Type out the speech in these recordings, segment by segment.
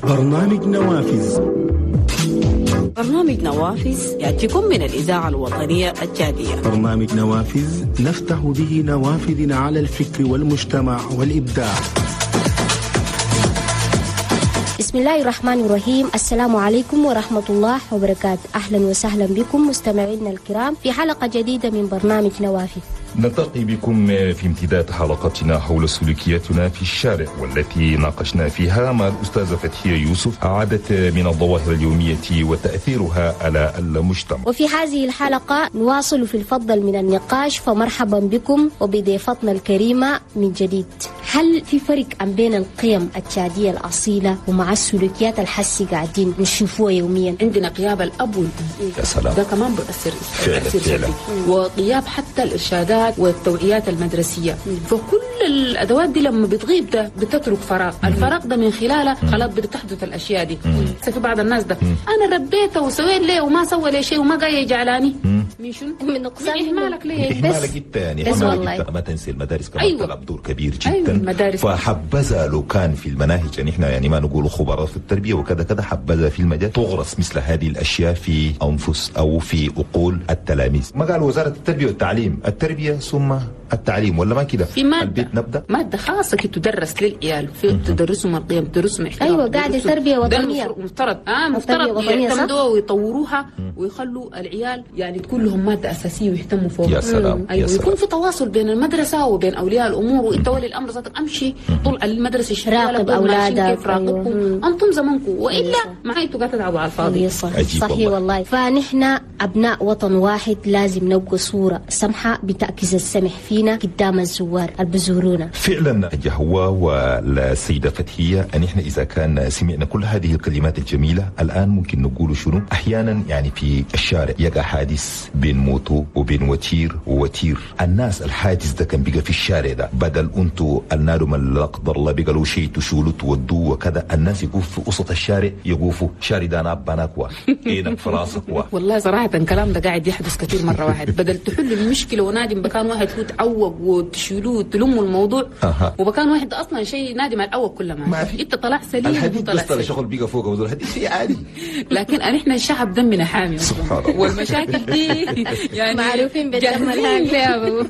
برنامج نوافذ. برنامج نوافذ يأتيكم من الإذاعة الوطنية الجادية. برنامج نوافذ نفتح به نوافذ على الفكر والمجتمع والإبداع. بسم الله الرحمن الرحيم. السلام عليكم ورحمة الله وبركاته. أهلا وسهلا بكم مستمعينا الكرام في حلقة جديدة من برنامج نوافذ. نلتقي بكم في امتداد حلقتنا حول سلوكياتنا في الشارع، والتي ناقشنا فيها مع الأستاذة فتحية يوسف عدد من الظواهر اليومية وتأثيرها على المجتمع. وفي هذه الحلقة نواصل في الفضل من النقاش، فمرحبا بكم وبضيفتنا الكريمة من جديد. هل في فرق بين القيم التشادية الأصيلة ومع السلوكيات الحسي قاعدين نشوفوها يوميا؟ عندنا غياب الأب والأم. يا سلام. ده كمان بيأثر فعلا. وغياب حتى الإرشادات والتوعيات المدرسية. فكل الأدوات دي لما بتغيب ده بتترك فراغ. الفراغ ده من خلاله خلاص بتحدث الأشياء دي. في بعض الناس ده أنا ربيته وسويت ليه وما سوى لي شيء وما قاعد يجعلاني من شنو؟ من نقصان إهمالك ليه؟ إهمالك جدا يعني. إهمالك ما تنسي المدارس كمان. أيوة. تلعب دور كبير جدا. أيوة المدارس. فحبذا لو كان في المناهج، يعني إحنا يعني ما نقول خبراء في التربية وكذا كذا، حبذا في المجال تغرس مثل هذه الأشياء في أنفس أو في عقول التلاميذ. ما قال وزارة التربية والتعليم التربية ثم التعليم، ولا ما كده؟ في مادة البيت نبدأ مادة خاصة كي تدرس للعيال، في تدرسهم القيم، تدرسهم احترام. أيوة قاعدة تربية وطنية. مفترض يعتمدوها ويطوروها ويخلوا العيال يعني تكون لهم مادة أساسية ويهتموا فوقها. يا سلام. أيوة. يا سلام. يكون في تواصل بين المدرسة وبين أولياء الأمور، وأنت ولي الأمر ذاتك أمشي طول المدرسة راقب أولادك. كيف راقبهم أنتم زمنكم، وإلا معي أنتوا قاعد تلعبوا على الفاضي. صحيح والله. فنحن أبناء وطن واحد، لازم نبقى صورة سمحة بتأكيز السمح فينا قدام الزوار البزورونا. فعلا جهوة والسيدة فتحية، أن إحنا إذا كان سمعنا كل هذه الكلمات الجميلة الآن ممكن نقول شنو؟ أحيانا يعني في الشارع يقع حادث بين موتو وبين وتير ووتير. الناس الحادث ده كان بقى في الشارع ده، بدل أنتوا النادم اللي قدر الله بقى له شيء تشولوا تودوه وكذا، الناس يقوفوا في وسط الشارع، يقوفوا شاري دانا بناك إينك فراسك والله صراحة الكلام ده قاعد يحدث كثير مرة واحد. بدل تحل المشكلة ونادم بكان واحد هو تعوق وتشيلوه وتلموا الموضوع. وبكان واحد اصلا شيء نادم على الاول كله ما في. انت طلع سليم الحديث طلع بس شغل بيقى فوق وزول الحديث شيء عادي. لكن احنا الشعب دمنا حامي سبحان الله. والمشاكل دي يعني معروفين بالدم الحامي.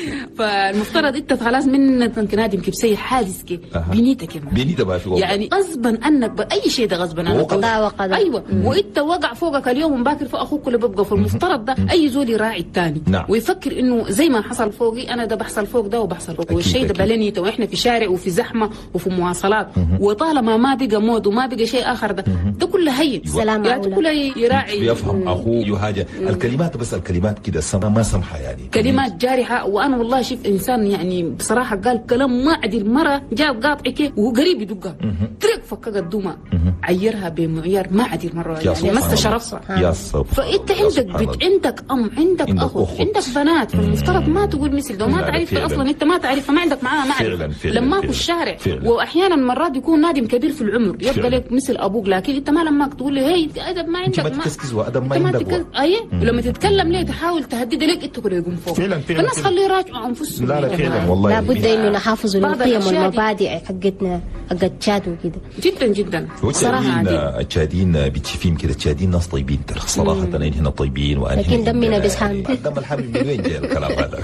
فالمفترض انت خلاص من نادم كيف سيء حادث كي بنيتك بنيتك ما في يعني غصبا عنك باي شيء ده غصبا عنك. ايوه. وانت وقع فوقك اليوم ومباكر فوق اخوك اللي بيبقى. فالمفترض ده اي زول يراعي الثاني. نعم. ويفكر انه زي ما حصل فوقي انا ده بحصل فوق ده وبحصل فوق. والشيء ده بلنيته واحنا في شارع وفي زحمه وفي مواصلات. وطالما ما بقى مود وما بقى شيء اخر ده كله هين. سلام يعني كله يراعي بيفهم اخوه يهاجر. الكلمات بس الكلمات كده ما سمحه يعني كلمات جارحه. وانا والله شفت انسان يعني بصراحه قال كلام ما عدل. مره جاب قاطعك وهو قريب يدقها ترك فكك الدمى عيرها بمعيار ما عدل مره يعني مس شرفها. يا صبر. فانت عندك بنت عندك ام عندك اخو عندك بنات. فالمفترض ما تقول مثل ده ما تعرف اصلا. انت ما تعرف ما عندك معاها معرفه لما في الشارع. واحيانا مرات يكون نادم كبير في العمر يبقى لك مثل ابوك. لكن انت ما لما تقول له هي ادب ما عندك ما تكسكز وادب ما عندك. ولما تتكلم ليه تحاول تهدد لك انت كله يقوم فوق. فالناس خليه يراجعوا انفسهم. لا فعلا والله لابد انه نحافظ القيم والمبادئ حقتنا حقت تشاد وكده. جدا جدا صراحه. التشادين بتشوفين كده التشادين ناس طيبين صراحه. هنا طيبين لكن دمنا بس حامي. دم الحامي من وين جاي الكلام هذا؟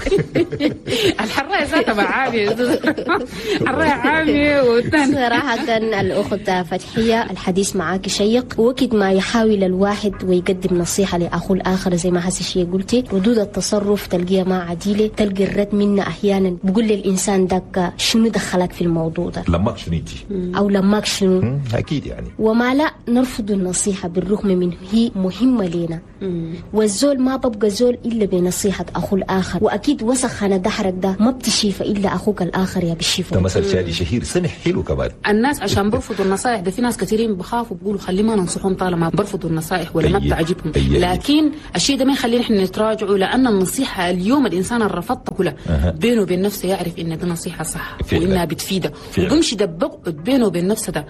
الحرايه ذاتها عامي. الحرايه عامي. والثاني صراحه الاخت فتحيه الحديث معاك شيق. وقت ما يحاول الواحد ويقدم نصيحه لاخوه الاخر زي ما هسه شيء قلتي، ردود التصرف تلقيها ما عديله. تلقي الرد منا احيانا بقول للانسان دك شنو دخلك في الموضوع ده؟ لماك شنو يجي او لماك شنو؟ اكيد يعني. وما لا نرفض النصيحه بالرغم من هي مهمه لنا. والزول ما ببقى زول الا بنصيحه اخوه الاخر. واكيد وسخ انا دحرك ده ما بتشيف الا اخوك الاخر يا بالشفا. ده مثل شادي شهير سمح حلو كمان. الناس عشان برفضوا النصائح ده في ناس كثيرين بخافوا بيقولوا خلي ما ننصحهم طالما برفضوا النصائح ولا ما بتعجبهم. لكن الشيء ده ما يخلينا احنا نتراجعوا. لان النصيحه اليوم الانسان اللي رفضها كلها بينه وبين نفسه يعرف ان دي نصيحه صح وانها بتفيده. وبمشي ده بقعد بينه وبين نفسه ده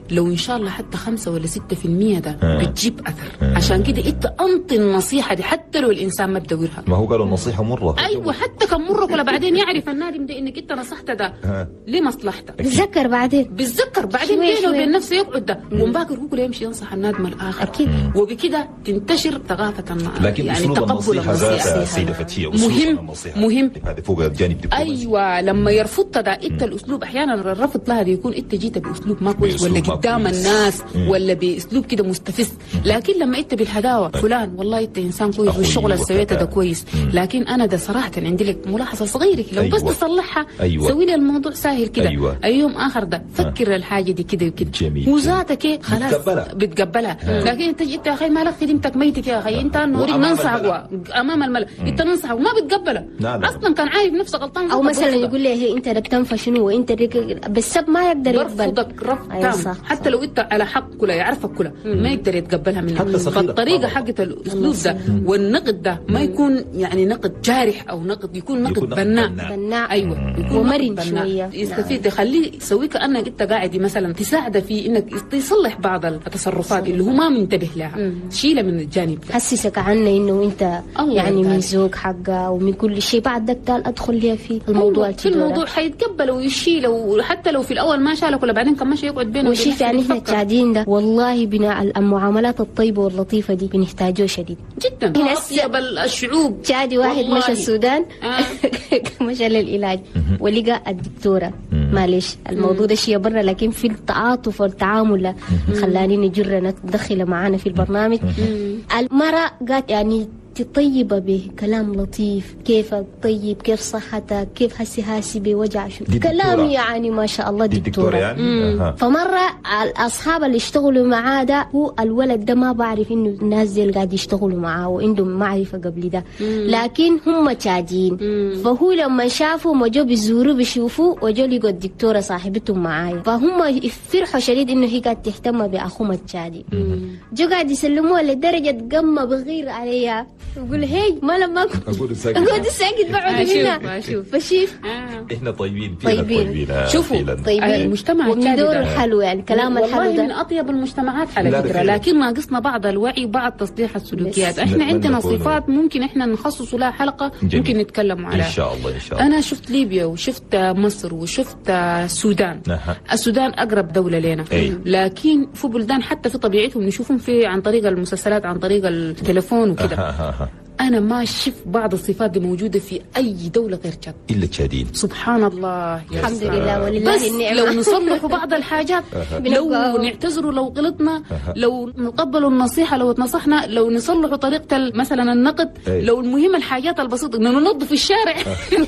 لو ان شاء الله حتى 5 ولا 6% ده بتجيب اثر. عشان كده انت انطي النصيحه دي حتى لو الانسان ما بدورها. ما هو قالوا النصيحه مره. ايوه حتى كان مره ولا بعدين يعرف النادم ده انك انت نصحت ده لمصلحتك. بتذكر بعدين بينه وبين نفسه يقعد ده ومباكر هو يمشي ينصح النادم الاخر اكيد. وبكده تنتشر ثقافه لكن يعني تقبل النصيحه سيده فتحيه مهم هذا فوق الجانب دبلوماسي. ايوه لما يرفض ده انت الاسلوب احيانا الرفض لها يكون انت جيت باسلوب ما كويس ولا قدام الناس ولا باسلوب كده مستفز. لكن لما انت بالهداوه فلان والله انت انسان كويس والشغل اللي سويته ده كويس، لكن انا ده صراحه عندي لك ملاحظه صغيره لو بس تصلحها سوي لي الموضوع سهل كده. يوم اخر ده فكر الحاجه دي كده وكده وذاتك خلاص بتقبلها. لكن انت يا اخي مالك خدمتك ميتك يا اخي انت نريد ننصحك امام الملأ انت ننصحك وما بتقبلها اصلا كان عارف نفسه غلطان. او مثلا يقول لي هي انت بتنفع شنو وانت بالسب ما يقدر يقبل. برفضك رفض حتى لو انت على حق كلها يعرفك كلها ما يقدر يتقبلها منك. فالطريقه حقت الاسلوب ده والنقد ده ما يكون يعني نقد جارح او نقد يكون نقد بناء. ايوه يكون مرن شويه يستفيد يخليه يسوي كانك انت قاعد مثلا تساعده في انك تصلح بعض التصرفات اللي هو ما منتبه لها شيله من الجانب ده. حسسك عنه انه انت يعني من ذوق حقه ومن كل شيء بعدك قال ادخل لي في الموضوع. في الموضوع حيتقبل ويشيله وحتى لو في الاول ما شالك ولا بعدين كان ماشي يقعد بينه وشيف. يعني احنا قاعدين ده والله بناء المعاملات الطيبه واللطيفه دي بنحتاجوه شديد جدا. اطيب الشعوب. شادي واحد مشى السودان مشى للعلاج ولقى الدكتوره معلش الموضوع ده شيء برا، لكن في التعاطف والتعامل خلاني نجرنا تدخل معانا في البرنامج. المرأة قالت يعني تطيبة بكلام لطيف، كيفك طيب، كيف صحتك، كيف هسي بوجع شو كلام يعني ما شاء الله دكتورة يعني. فمرة الأصحاب اللي اشتغلوا معاه ده هو الولد ده ما بعرف إنه الناس دي اللي قاعد يشتغلوا معاه وعندهم معرفة قبل ده، لكن هم شادين. فهو لما شافوا وجو بيزوروا بيشوفوا وجو لقوا الدكتورة صاحبتهم معايا، فهم فرحوا شديد إنه هي قاعد تهتم بأخوهم الشادي. جو قاعد يسلموها لدرجة قمة بغير عليها يقول هي ما لما اقول ساكت بقعد منها. فشيف احنا طيبين شوفوا طيبين المجتمع ومن دور الحلو يعني كلام الحلو ده من اطيب المجتمعات على فكره، لكن ناقصنا بعض الوعي وبعض تصليح السلوكيات. احنا عندنا صفات ممكن احنا نخصص لها حلقه ممكن نتكلم عليها ان شاء الله. انا شفت ليبيا وشفت مصر وشفت السودان. السودان اقرب دوله لنا لكن في بلدان حتى في طبيعتهم نشوفهم في عن طريق المسلسلات عن طريق التليفون وكده. أنا ما شفت بعض الصفات دي موجودة في أي دولة غير تشاد إلا تشادين. سبحان الله الحمد لله ولله بس النعمة. لو نصلحوا بعض الحاجات لو نعتذروا لو غلطنا لو نقبلوا النصيحة لو اتنصحنا لو نصلحوا طريقة مثلا النقد لو المهم الحاجات البسيطة إنه ننظف الشارع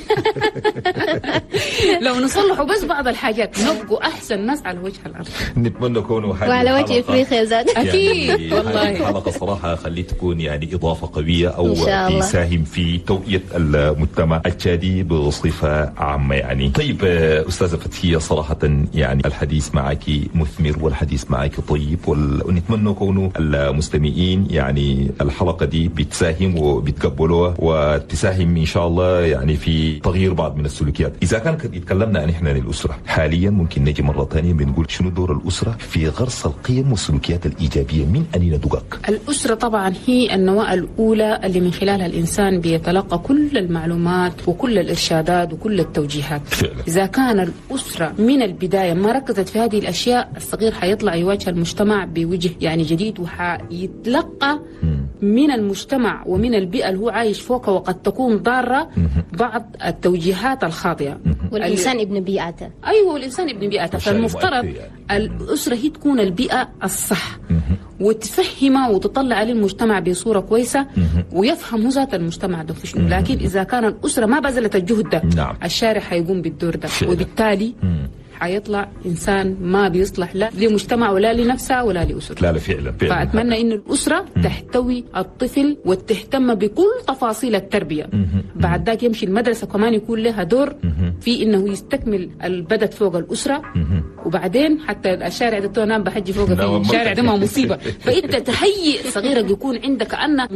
لو نصلحوا بس بعض الحاجات نبقوا أحسن ناس على وجه الأرض. نتمنى نكونوا وعلى وجه إفريقيا ذات أكيد والله. الحلقة صراحة خليه تكون يعني إضافة قوية أو يساهم في توعية المجتمع التشادي بصفة عامة يعني. طيب أستاذة فتحية صراحة يعني الحديث معك مثمر والحديث معك طيب ونتمنى كونوا المستمعين يعني الحلقة دي بتساهم وبتقبلوها وتساهم إن شاء الله يعني في تغيير بعض من السلوكيات. إذا كان يتكلمنا عن إحنا الأسرة حاليا ممكن نجي مرة ثانية بنقول شنو دور الأسرة في غرس القيم والسلوكيات الإيجابية من أين دقق؟ الأسرة طبعا هي النواة الأولى اللي من خلالها الإنسان بيتلقى كل المعلومات وكل الإرشادات وكل التوجيهات. إذا كان الأسرة من البداية ما ركزت في هذه الأشياء الصغير حيطلع يواجه المجتمع بوجه يعني جديد وحيتلقى من المجتمع ومن البيئة اللي هو عايش فوقها وقد تكون ضارة بعض التوجيهات الخاطئة. والإنسان ابن بيئته. أيوة والإنسان ابن بيئته. فالمفترض الأسرة هي تكون البيئة الصح وتفهمه وتطلع عليه المجتمع بصورة كويسة ويفهم هو ذات المجتمع ده في شنو. لكن إذا كان الأسرة ما بذلت الجهد ده الشارع حيقوم بالدور ده وبالتالي حيطلع إنسان ما بيصلح لا لمجتمع ولا لنفسه ولا لأسرته. لا فعلا. فأتمنى إن الأسرة تحتوي الطفل وتهتم بكل تفاصيل التربية. بعد ذاك يمشي المدرسة كمان يكون لها دور في إنه يستكمل البدت فوق الأسرة. وبعدين حتى الشارع ده نام بحجي فوق الشارع ده ما مصيبة. فأنت تهيئ صغيرك يكون عندك كأنه مضاد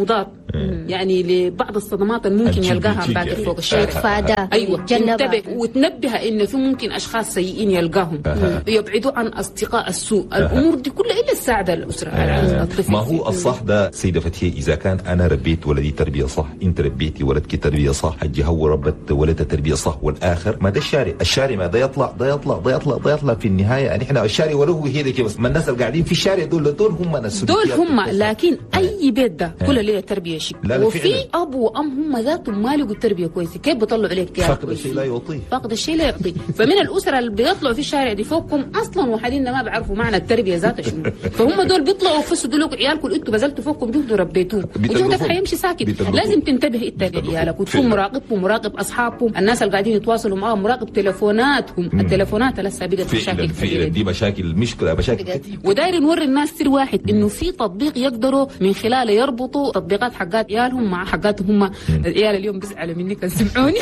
يعني لبعض الصدمات اللي ممكن يلقاها باكر فوق الشارع. يتفادى. ايوه ينتبه وتنبه انه في ممكن اشخاص سيئين يلقاهم. يبعدوا عن اصدقاء السوء. الامور دي كلها الا تساعد الاسره الطفل. ما هو الصح ده سيدة فتحية، اذا كان انا ربيت ولدي تربيه صح، انت ربيتي ولدك تربيه صح، حجي هو ربت ولدها تربيه صح، والاخر ما ده الشارع ما ده يطلع في النهايه يعني احنا الشارع وله هي دي بس، ما الناس اللي قاعدين في الشارع دول هم ناس دول هم، لكن اي بيت ده كل ليه تربيه شيء، وفي اب وام هم ذاتهم ما لقوا التربيه كويسه، كيف بيطلعوا عليك كده؟ فقد الشيء لا يعطيه، فقد الشيء لا يعطيه. فمن الاسره اللي بيطلعوا في الشارع دي فوقكم اصلا وحدين ما بيعرفوا معنى التربيه ذاتها شنو، فهم دول بيطلعوا يفسدوا لكم عيالكم، انتوا بذلتوا فوقكم جهد وربيتوه وجهدك حيمشي ساكت. لازم تنتبه انت لعيالك وتكون مراقبهم، مراقب اصحابهم، الناس اللي قاعدين يتواصلوا معاهم، مراقب تليفوناتهم. التليفونات لسه بقت مشاكل كثيره، دي مشاكل كثير. وداير نوري الناس سر واحد، انه في تطبيق يقدروا من خلاله يربطوا تطبيقات حقات عيالهم مع حقاتهم هم. العيال اليوم بيزعلوا مني كان سمعوني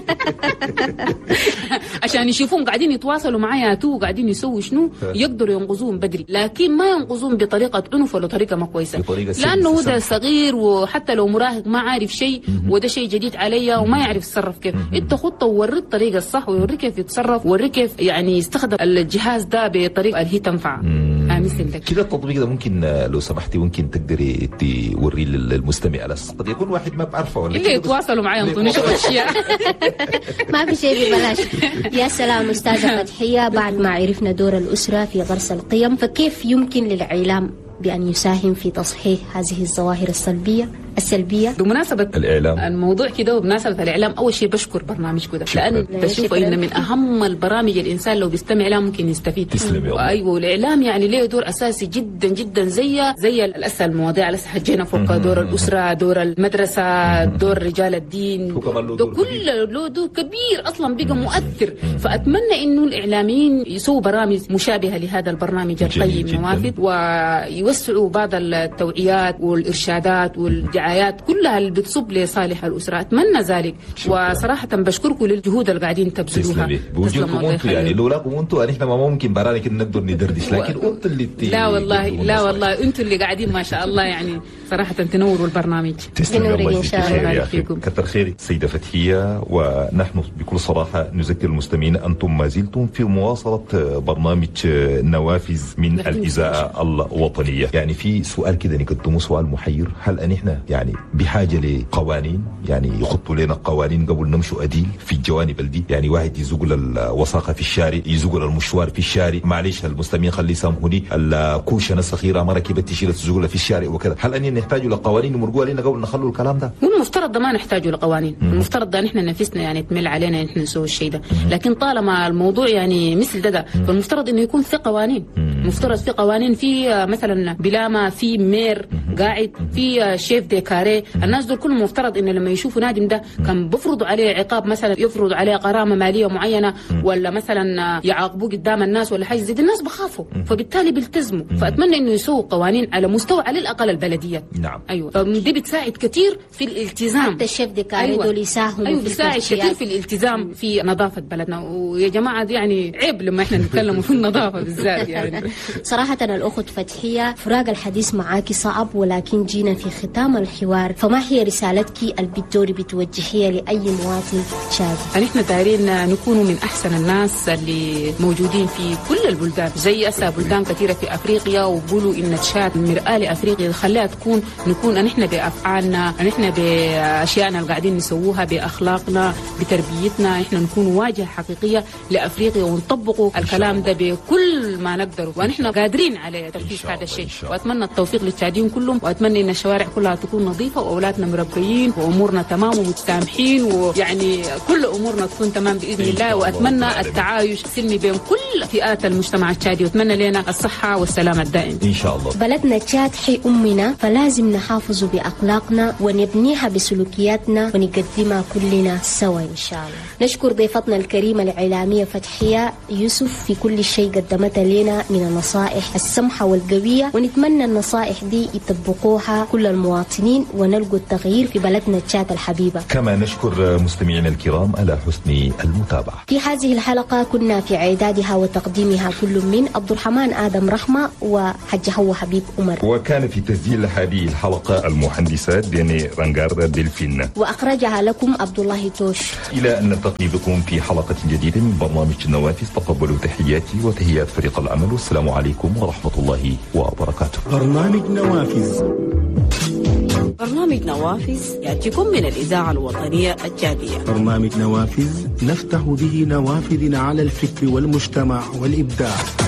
عشان يشوفون قاعدين يتواصلوا معايا تو قاعدين يسووا شنو، يقدروا ينقذوهم بدري، لكن ما ينقذوهم بطريقه عنف ولا طريقه ما كويسه، لانه ده صغير وحتى لو مراهق ما عارف شيء وده شيء جديد عليا وما يعرف يتصرف كيف. انت خطه ووريه الطريقه الصح ووريه كيف يتصرف، ووريه كيف يعني يستخدم الجهاز ده بطريقه اللي هي تنفع. مثل كده التطبيق ده ممكن لو سمحتي ممكن تقدري توريه للمستمع على اساس قد يكون واحد ما بعرفه ولا اللي يتواصلوا معي يعطوني شويه اشياء ما في شيء ببلاش. يا سلام استاذه فتحيه، بعد ما عرفنا دور الاسره في غرس القيم، فكيف يمكن للاعلام بأن يساهم في تصحيح هذه الظواهر السلبية؟ بمناسبة الإعلام الموضوع كده وبمناسبة الإعلام، أول شيء بشكر برنامج كده، لأن تشوف إن من أهم البرامج الإنسان لو بيستمع لها ممكن يستفيد. أيوة، والإعلام يعني له دور أساسي جدا جدا زي الأسئلة المواضيع لسه حجينا فوق دور الأسرة، دور المدرسة، دور رجال الدين، ده كله له دور كبير أصلا بقى مؤثر. فأتمنى إنه الإعلاميين يسووا برامج مشابهة لهذا البرنامج القيم نوافذ، ويوسعوا بعض التوعيات والإرشادات والدعايات كلها اللي بتصب لصالح الأسرة. أتمنى ذلك، وصراحة بشكركم للجهود اللي قاعدين تبذلوها. بوجودكم أنتم يعني لولاكم أنتم احنا ما ممكن برامج نقدر ندردش، لكن أنتم اللي لا والله أنتم اللي قاعدين ما شاء الله يعني صراحة تنوروا البرنامج. تسلموا الله يجزيكم. كثر خيرك سيدة فتحية. ونحن بكل صراحة نذكر المستمعين أنتم ما زلتم في مواصلة برنامج نوافذ من الإذاعة الوطنية. يعني في سؤال كده نقدمه، سؤال محير، هل أن يعني بحاجة لقوانين، يعني يخطوا لنا قوانين قبل نمشوا أديل في الجوانب دي؟ يعني واحد يزوق الوثاقة في الشارع، يزوق المشوار في الشارع، معلش المستمعين خلي يسامحوني، الكوشنة الصغيرة ما ركبت تشيل تزوق في الشارع وكذا، هل أن نحتاج لقوانين يمرقوا علينا قبل نخلوا الكلام ده؟ والمفترض ده ما نحتاج لقوانين، المفترض ده نحن نفسنا يعني تمل علينا ان احنا نسوي الشيء ده، لكن طالما الموضوع يعني مثل ده فالمفترض انه يكون في قوانين، مفترض في قوانين، في مثلا بلامه، في مير قاعد، في شيف ديكاري، الناس دول كلهم مفترض ان لما يشوفوا نادم ده كان بفرضوا عليه عقاب، مثلا يفرضوا عليه غرامه ماليه معينه، ولا مثلا يعاقبوه قدام الناس ولا حاجه زي دي، الناس بخافوا فبالتالي بيلتزموا. فاتمنى انه يسووا قوانين على مستوى على الاقل البلديات. نعم. ايوه، دي بتساعد كثير في الالتزام. حتى الشيف ديكاري دول يساهموا في بتساعد كثير في الالتزام في نظافه بلدنا. ويا جماعه دي يعني عيب لما احنا نتكلم في النظافه بالذات يعني. صراحه الأخت فتحيه، فراق الحديث معاكي صعب، ولكن جينا في ختام الحوار، فما هي رسالتك اللي بتدوري بتوجهيها لاي مواطن شادي؟ نحن دايرين نكونوا من احسن الناس اللي موجودين في كل البلدان، زي بلدان كثيره في افريقيا، وبقولوا ان تشاد مرآة لافريقيا، خليها نكون نحن بافعالنا، نحن باشيائنا اللي قاعدين نسووها، باخلاقنا، بتربيتنا، نحن نكون واجهه حقيقيه لافريقيا ونطبقوا الكلام ده بكل ما نقدر، ونحن قادرين على تنفيذ هذا الشيء. واتمنى التوفيق للتشاديين كلهم، واتمنى ان الشوارع كلها تكون نظيفه، واولادنا مربيين، وامورنا تمام ومتسامحين، ويعني كل امورنا تكون تمام باذن الله. واتمنى التعايش السلمي بين كل فئات المجتمع التشادي، واتمنى لنا الصحه والسلامه الدائم ان شاء الله. بلدنا تشاد حي امنا، فلازم نحافظ باخلاقنا ونبنيها بسلوكياتنا ونقدمها كلنا سوا ان شاء الله. نشكر ضيفتنا الكريمه الاعلاميه فتحيه يوسف في كل شيء قدمتها لنا من النصائح السمحه والقويه، ونتمنى النصائح دي يطبقوها كل المواطنين ونلقوا التغيير في بلدنا تشاد الحبيبه. كما نشكر مستمعينا الكرام على حسن المتابعه. في هذه الحلقه كنا في اعدادها وتقديمها كل من عبد الرحمن ادم رحمه وحج هو حبيب عمر، وكان في تسجيل الحديث هذه الحلقة المهندسة ديني رانغار ديلفين، وأخرجها لكم عبد الله توش. إلى أن نلتقي بكم في حلقة جديدة من برنامج النوافذ. تقبلوا تحياتي وتحيات فريق العمل، والسلام عليكم ورحمة الله وبركاته. برنامج نوافذ. برنامج نوافذ يأتيكم من الإذاعة الوطنية الجادية. برنامج نوافذ نفتح به نوافذ على الفكر والمجتمع والإبداع.